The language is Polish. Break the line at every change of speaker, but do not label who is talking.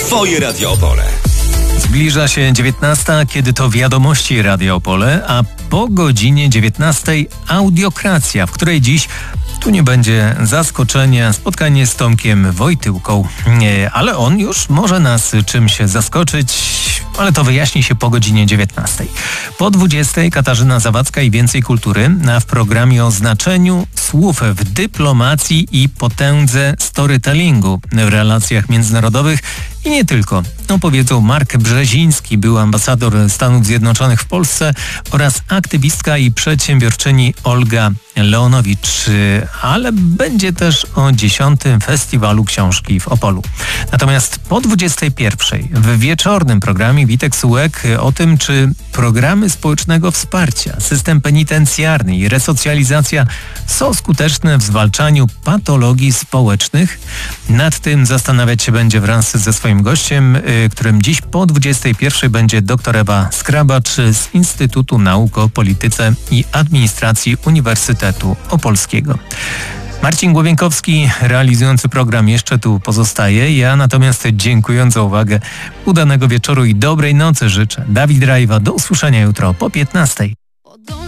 Twoje Radio Opole.
Zbliża się 19, kiedy to wiadomości Radio Opole, a po godzinie 19 audiokracja, w której dziś tu nie będzie zaskoczenia, spotkanie z Tomkiem Wojtyłką, ale on już może nas czymś zaskoczyć, ale to wyjaśni się po godzinie 19. Po 20 Katarzyna Zawadzka i więcej kultury, a w programie o znaczeniu słów w dyplomacji i potędze storytellingu w relacjach międzynarodowych i nie tylko. Opowiedzą Mark Brzeziński, był ambasador Stanów Zjednoczonych w Polsce, oraz aktywistka i przedsiębiorczyni Olga Leonowicz, ale będzie też o 10. Festiwalu Książki w Opolu. Natomiast po 21 w wieczornym programie Witek Sułek o tym, czy programy społecznego wsparcia, system penitencjarny i resocjalizacja są skuteczne w zwalczaniu patologii społecznych. Nad tym zastanawiać się będzie wraz ze swoim gościem, którym dziś po 21 będzie dr Ewa Skrabacz z Instytutu Nauk o Polityce i Administracji Uniwersytetu Opolskiego. Marcin Głowienkowski, realizujący program, jeszcze tu pozostaje. Ja natomiast, dziękując za uwagę, udanego wieczoru i dobrej nocy życzę. Dawid Rajwa, do usłyszenia jutro po 15.